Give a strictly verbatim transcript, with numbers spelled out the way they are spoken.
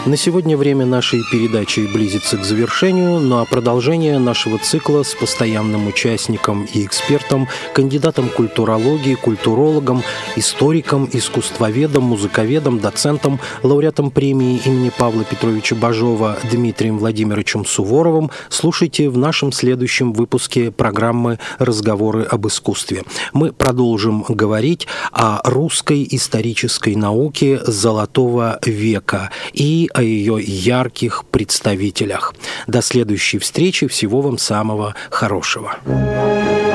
На сегодня время нашей передачи близится к завершению, ну а продолжение нашего цикла с постоянным участником и экспертом, кандидатом культурологии, культурологом, историком, искусствоведом, музыковедом, доцентом, лауреатом премии имени Павла Петровича Бажова Дмитрием Владимировичем Суворовым слушайте в нашем следующем выпуске программы «Разговоры об искусстве». Мы продолжим говорить о русской исторической науке Золотого века и о ее ярких представителях. До следующей встречи. Всего вам самого хорошего.